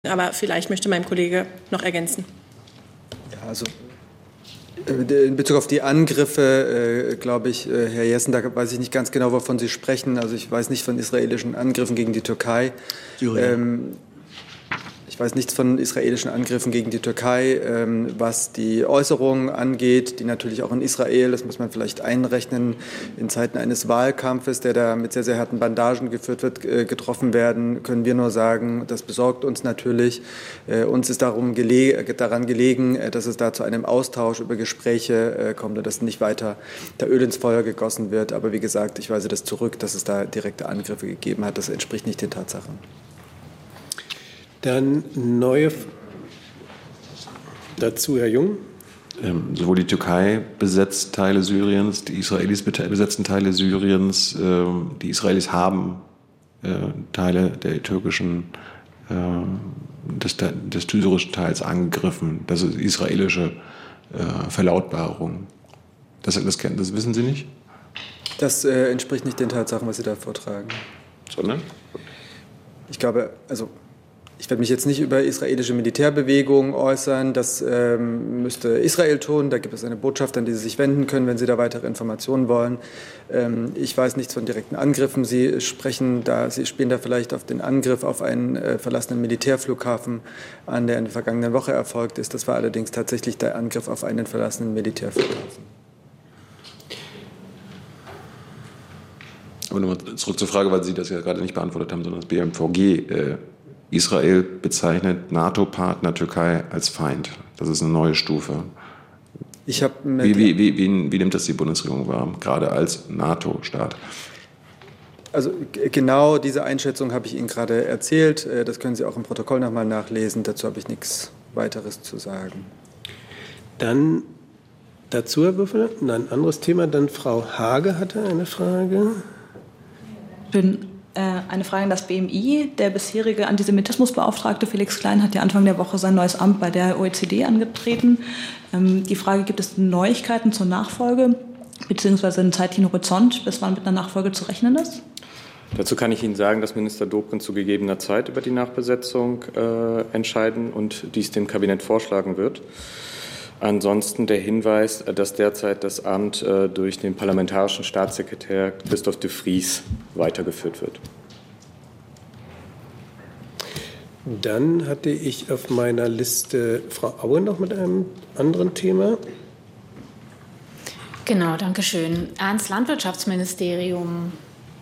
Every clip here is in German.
Aber vielleicht möchte mein Kollege noch ergänzen. Ja, also in Bezug auf die Angriffe, glaube ich, Herr Jessen, da weiß ich nicht ganz genau, wovon Sie sprechen. Also ich weiß nicht von israelischen Angriffen gegen die Türkei. Ich weiß nichts von israelischen Angriffen gegen die Türkei, was die Äußerungen angeht, die natürlich auch in Israel, das muss man vielleicht einrechnen, in Zeiten eines Wahlkampfes, der da mit sehr, sehr harten Bandagen geführt wird, getroffen werden, können wir nur sagen, das besorgt uns natürlich. Uns ist daran gelegen, dass es da zu einem Austausch über Gespräche kommt und dass nicht weiter da Öl ins Feuer gegossen wird. Aber wie gesagt, ich weise das zurück, dass es da direkte Angriffe gegeben hat. Das entspricht nicht den Tatsachen. Dann dazu Herr Jung. Sowohl die Türkei besetzt Teile Syriens, die Israelis besetzen Teile Syriens. Die Israelis haben Teile der türkischen, des syrischen Teils angegriffen. Das ist israelische Verlautbarung. Das wissen Sie nicht? Das entspricht nicht den Tatsachen, was Sie da vortragen. Sondern? Ich glaube, ich werde mich jetzt nicht über israelische Militärbewegungen äußern. Das müsste Israel tun. Da gibt es eine Botschaft, an die Sie sich wenden können, wenn Sie da weitere Informationen wollen. Ich weiß nichts von direkten Angriffen. Sie spielen da vielleicht auf den Angriff auf einen verlassenen Militärflughafen an, der in der vergangenen Woche erfolgt ist. Das war allerdings tatsächlich der Angriff auf einen verlassenen Militärflughafen. Aber nochmal zurück zur Frage, weil Sie das ja gerade nicht beantwortet haben, sondern das BMVG. Israel bezeichnet NATO-Partner Türkei als Feind. Das ist eine neue Stufe. Wie nimmt das die Bundesregierung wahr, gerade als NATO-Staat? Also genau diese Einschätzung habe ich Ihnen gerade erzählt. Das können Sie auch im Protokoll nochmal nachlesen. Dazu habe ich nichts weiteres zu sagen. Dann dazu, Herr Würfel, ein anderes Thema. Dann Frau Hage hatte eine Frage. Eine Frage an das BMI. Der bisherige Antisemitismusbeauftragte Felix Klein hat ja Anfang der Woche sein neues Amt bei der OECD angetreten. Die Frage, gibt es Neuigkeiten zur Nachfolge beziehungsweise einen zeitlichen Horizont, bis wann mit einer Nachfolge zu rechnen ist? Dazu kann ich Ihnen sagen, dass Minister Dobrindt zu gegebener Zeit über die Nachbesetzung entscheiden und dies dem Kabinett vorschlagen wird. Ansonsten der Hinweis, dass derzeit das Amt durch den parlamentarischen Staatssekretär Christoph de Vries weitergeführt wird. Dann hatte ich auf meiner Liste Frau Aue noch mit einem anderen Thema. Genau, danke schön. Ans Landwirtschaftsministerium.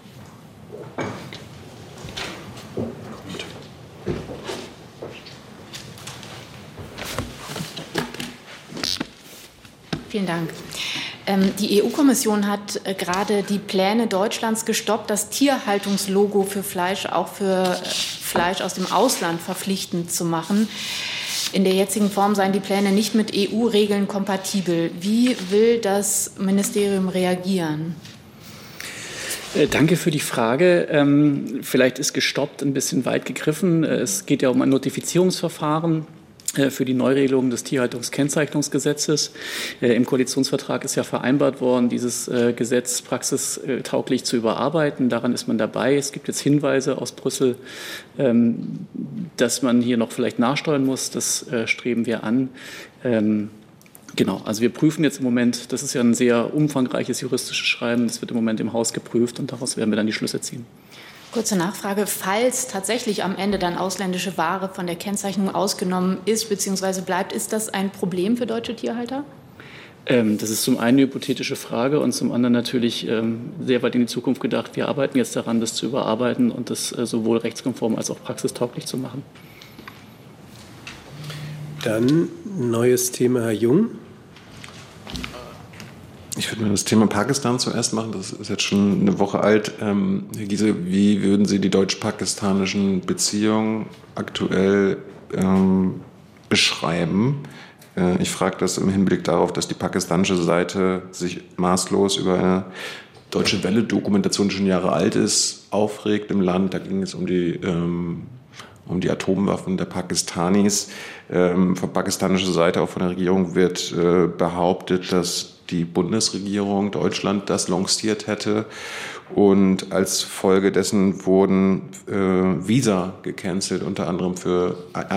Vielen Dank. Die EU-Kommission hat gerade die Pläne Deutschlands gestoppt, das Tierhaltungslogo für Fleisch auch für Fleisch aus dem Ausland verpflichtend zu machen. In der jetzigen Form seien die Pläne nicht mit EU-Regeln kompatibel. Wie will das Ministerium reagieren? Danke für die Frage. Vielleicht ist gestoppt ein bisschen weit gegriffen. Es geht ja um ein Notifizierungsverfahren für die Neuregelung des Tierhaltungskennzeichnungsgesetzes. Im Koalitionsvertrag ist ja vereinbart worden, dieses Gesetz praxistauglich zu überarbeiten. Daran ist man dabei. Es gibt jetzt Hinweise aus Brüssel, dass man hier noch vielleicht nachsteuern muss. Das streben wir an. Genau, also wir prüfen jetzt im Moment, das ist ja ein sehr umfangreiches juristisches Schreiben, das wird im Moment im Haus geprüft und daraus werden wir dann die Schlüsse ziehen. Kurze Nachfrage, falls tatsächlich am Ende dann ausländische Ware von der Kennzeichnung ausgenommen ist bzw. bleibt, ist das ein Problem für deutsche Tierhalter? Das ist zum einen eine hypothetische Frage und zum anderen natürlich sehr weit in die Zukunft gedacht. Wir arbeiten jetzt daran, das zu überarbeiten und das sowohl rechtskonform als auch praxistauglich zu machen. Dann neues Thema, Herr Jung. Ich würde mir das Thema Pakistan zuerst machen. Das ist jetzt schon eine Woche alt. Herr Giese, wie würden Sie die deutsch-pakistanischen Beziehungen aktuell beschreiben? Ich frage das im Hinblick darauf, dass die pakistanische Seite sich maßlos über eine Deutsche Welle-Dokumentation, die schon Jahre alt ist, aufregt im Land. Da ging es um die Atomwaffen der Pakistanis. Von pakistanischer Seite, auch von der Regierung, wird behauptet, dass die Bundesregierung Deutschland das lanciert hätte. Und als Folge dessen wurden Visa gecancelt, unter anderem für